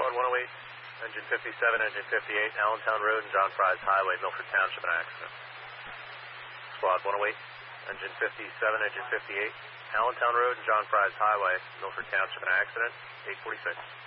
Squad 108, engine 57, engine 58, Allentown Road and John Fries Highway, Milford Township, an accident. Squad 108, engine 57, engine 58, Allentown Road and John Fries Highway, Milford Township, an accident, 846.